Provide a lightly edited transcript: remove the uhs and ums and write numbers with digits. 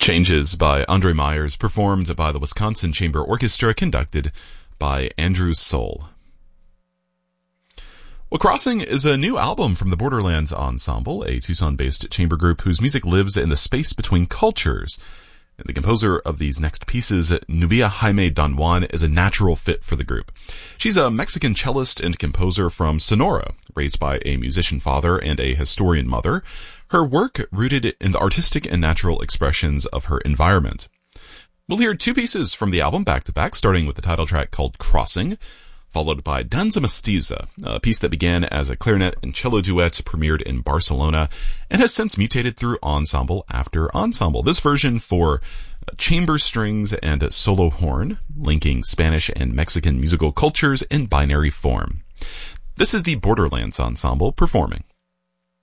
Changes by Andre Myers, performed by the Wisconsin Chamber Orchestra, conducted by Andrew Soul. Well, Crossing is a new album from the Borderlands Ensemble, a Tucson-based chamber group whose music lives in the space between cultures. The composer of these next pieces, Nubia Jaime Don Juan, is a natural fit for the group. She's a Mexican cellist and composer from Sonora, raised by a musician father and a historian mother. Her work rooted in the artistic and natural expressions of her environment. We'll hear two pieces from the album back to back, starting with the title track called Crossing, followed by Danza Mestiza, a piece that began as a clarinet and cello duet, premiered in Barcelona, and has since mutated through ensemble after ensemble. This version for chamber strings and solo horn, linking Spanish and Mexican musical cultures in binary form. This is the Borderlands Ensemble performing.